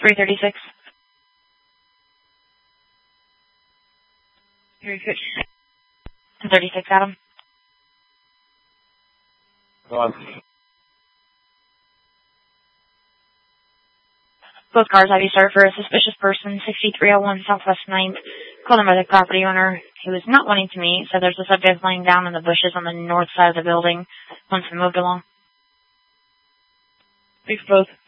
336. 36, Adam. Go on. Both cars have you, sir, for a suspicious person, 6301 Southwest 9th. Called in by the property owner. He was not wanting to meet, so there's a subject laying down in the bushes on the north side of the building once we moved along. Thanks, both.